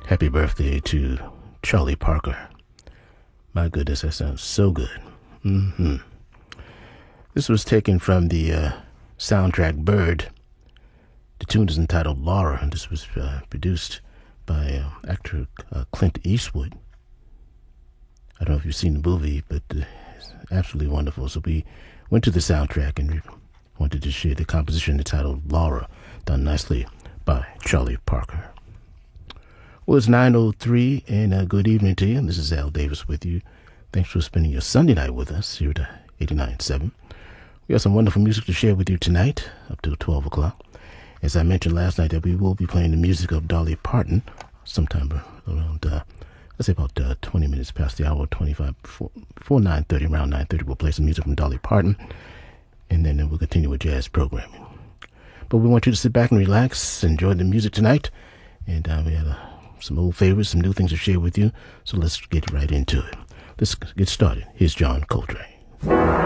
Happy birthday to Charlie Parker. My goodness, that sounds so good. This was taken from the soundtrack Bird. The tune is entitled Laura, and this was produced by actor Clint Eastwood. I don't know if you've seen the movie, but it's absolutely wonderful. So we went to the soundtrack and we wanted to share the composition entitled Laura, done nicely by Charlie Parker. Well, it's 9:03, and good evening to you. This is Al Davis with you. Thanks for spending your Sunday night with us here at 89.7. We have some wonderful music to share with you tonight, up to 12 o'clock. As I mentioned last night, that we will be playing the music of Dolly Parton sometime around, let's say about 20 minutes past the hour, 25, before 9:30, around 9:30, we'll play some music from Dolly Parton, and then we'll continue with jazz programming. But we want you to sit back and relax, enjoy the music tonight, and we have some old favorites, some new things to share with you, so let's get right into it. Let's get started. Here's John Coltrane.